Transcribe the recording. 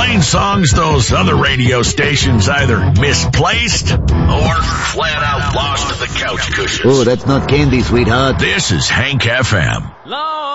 Playing songs those other radio stations either misplaced or flat out lost to the couch cushions. Oh, that's not candy, sweetheart. This is Hank FM.